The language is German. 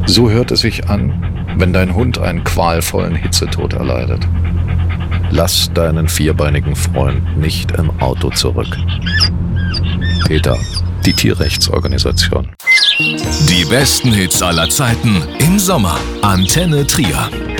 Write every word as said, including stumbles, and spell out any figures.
So hört es sich an, wenn dein Hund einen qualvollen Hitzetod erleidet. Lass deinen vierbeinigen Freund nicht im Auto zurück. PETA, die Tierrechtsorganisation. Die besten Hits aller Zeiten im Sommer. Antenne Trier.